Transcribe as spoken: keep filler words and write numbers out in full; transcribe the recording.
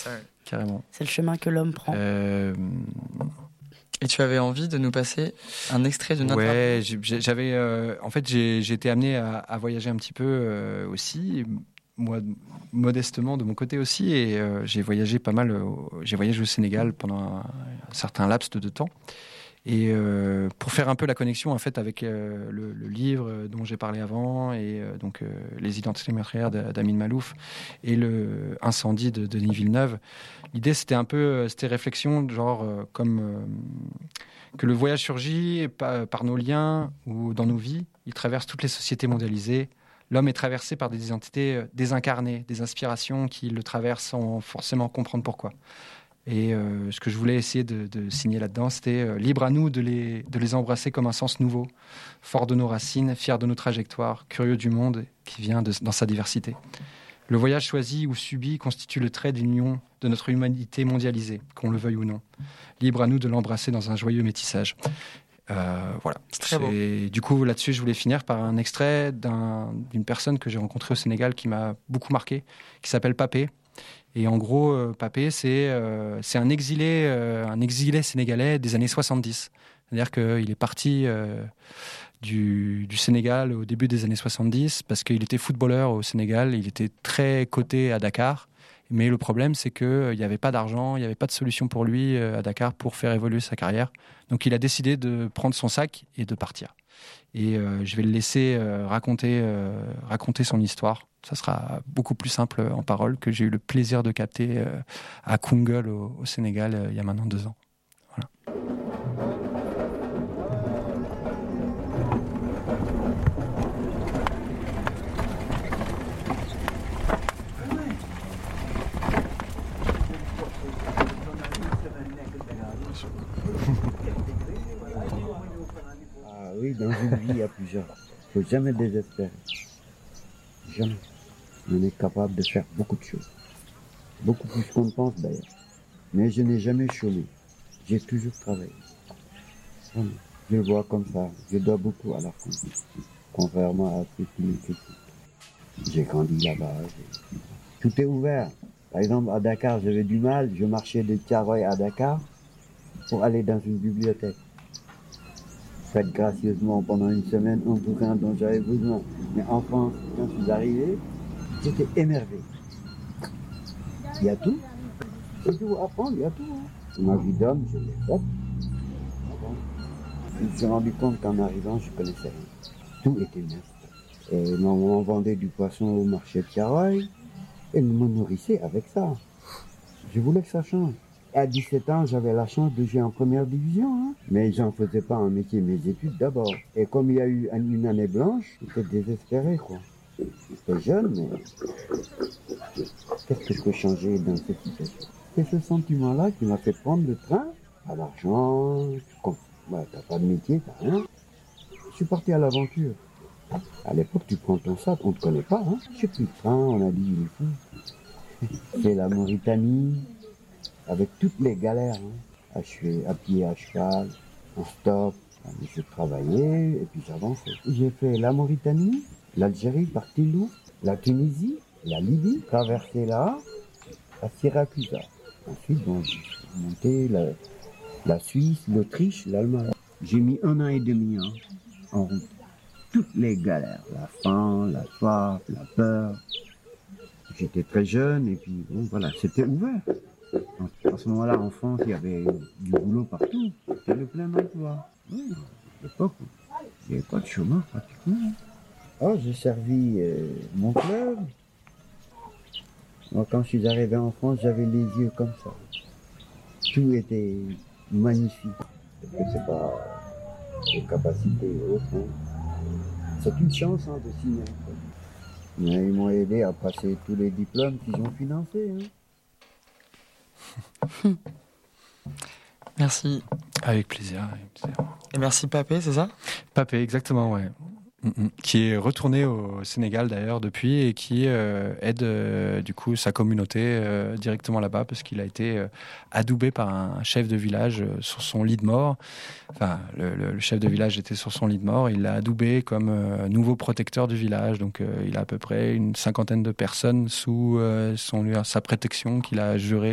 ça. Ouais. Carrément. C'est le chemin que l'homme prend. Euh... Et tu avais envie de nous passer un extrait de notre Ouais, j'ai, j'avais. Euh, en fait, j'ai, j'ai été amené à, à voyager un petit peu euh, aussi. Et moi, modestement, de mon côté aussi. Et euh, j'ai voyagé pas mal. Euh, j'ai voyagé au Sénégal pendant un, un certain laps de temps. Et euh, pour faire un peu la connexion en fait avec euh, le, le livre dont j'ai parlé avant et euh, donc euh, les identités meurtrières d'Amin Malouf et le incendie de Denis Villeneuve, l'idée c'était un peu c'était réflexion genre euh, comme euh, que le voyage surgit par, par nos liens ou dans nos vies, il traverse toutes les sociétés mondialisées. L'homme est traversé par des identités désincarnées, des inspirations qui le traversent sans forcément comprendre pourquoi. Et euh, ce que je voulais essayer de, de signer là-dedans, c'était euh, libre à nous de les, de les embrasser comme un sens nouveau, fort de nos racines, fier de nos trajectoires, curieux du monde qui vient de, dans sa diversité. Le voyage choisi ou subi constitue le trait d'union de notre humanité mondialisée, qu'on le veuille ou non. Libre à nous de l'embrasser dans un joyeux métissage. Euh, voilà. C'est très beau. Et du coup, là-dessus, je voulais finir par un extrait d'un, d'une personne que j'ai rencontrée au Sénégal qui m'a beaucoup marqué, qui s'appelle Papé. Et en gros, euh, Papé, c'est, euh, c'est un exilé, euh, un exilé sénégalais des années soixante-dix. C'est-à-dire qu'il est parti euh, du, du Sénégal au début des années soixante-dix parce qu'il était footballeur au Sénégal. Il était très coté à Dakar. Mais le problème, c'est qu'il euh, n'y avait pas d'argent, il n'y avait pas de solution pour lui euh, à Dakar pour faire évoluer sa carrière. Donc il a décidé de prendre son sac et de partir. Et euh, je vais le laisser euh, raconter, euh, raconter son histoire. Ça sera beaucoup plus simple en parole que j'ai eu le plaisir de capter euh, à Koungheul au, au Sénégal euh, il y a maintenant deux ans. Voilà. Ah oui, dans une vie, il y a plusieurs. Il ne faut jamais désespérer. Jamais. On est capable de faire beaucoup de choses. Beaucoup plus qu'on ne pense d'ailleurs. Mais je n'ai jamais chômé. J'ai toujours travaillé. Vraiment. Je le vois comme ça. Je dois beaucoup à la France. Contrairement à ceux qui me critiquent. J'ai grandi là-bas. J'ai... Tout est ouvert. Par exemple, à Dakar, j'avais du mal. Je marchais de Thiaroye à Dakar pour aller dans une bibliothèque. Faites gracieusement pendant une semaine un bouquin dont j'avais besoin. Mais en France, quand je suis arrivé, j'étais émerveillé. Il y a tout. C'est tout à apprendre, il y a tout. Hein. Ma vie d'homme, je l'ai faite. Je me suis rendu compte qu'en arrivant, je ne connaissais rien. Tout était neuf. Et maman vendait du poisson au marché de Thiaroye. Et me nourrissait avec ça. Je voulais que ça change. À dix-sept ans, j'avais la chance de jouer en première division. Hein. Mais j'en faisais pas un métier, mes études d'abord. Et comme il y a eu une année blanche, j'étais désespéré, quoi. J'étais jeune, mais qu'est-ce que je peux changer dans cette situation? C'est ce sentiment-là qui m'a fait prendre le train. Pas d'argent, ouais, t'as pas de métier, t'as rien. Je suis parti à l'aventure. À l'époque, tu prends ton sac, on te connaît pas. Hein. J'ai pris le train, on a dit, il est fou. C'est la Mauritanie. Avec toutes les galères, hein. à, à pied, à cheval, en stop, je travaillais et puis j'avançais. J'ai fait la Mauritanie, l'Algérie par Tindouf, la Tunisie, la Libye, traversé là, à Siracusa. Ensuite, bon, j'ai monté la, la Suisse, l'Autriche, l'Allemagne. J'ai mis un an et demi hein, en route. Toutes les galères, la faim, la soif, la peur. J'étais très jeune et puis bon voilà, c'était ouvert. À ce moment-là, en France, il y avait du boulot partout. C'était le plein emploi. Oui, à l'époque, il n'y avait pas de chômage pratiquement. Oh, j'ai servi euh, mon club. Moi, quand je suis arrivé en France, j'avais les yeux comme ça. Tout était magnifique. Parce que c'est pas des capacités autres. Hein. C'est une chance hein, de signer. Mais ils m'ont aidé à passer tous les diplômes qu'ils ont financés. Hein. Merci. Avec plaisir, avec plaisir. Et merci Papé, c'est ça? Papé, exactement, ouais. Mm-mm. Qui est retourné au Sénégal d'ailleurs depuis et qui euh, aide euh, du coup sa communauté euh, directement là-bas parce qu'il a été euh, adoubé par un chef de village euh, sur son lit de mort. Enfin, le, le, le chef de village était sur son lit de mort. Il l'a adoubé comme euh, nouveau protecteur du village. Donc, euh, il a à peu près une cinquantaine de personnes sous euh, son, sa protection qu'il a juré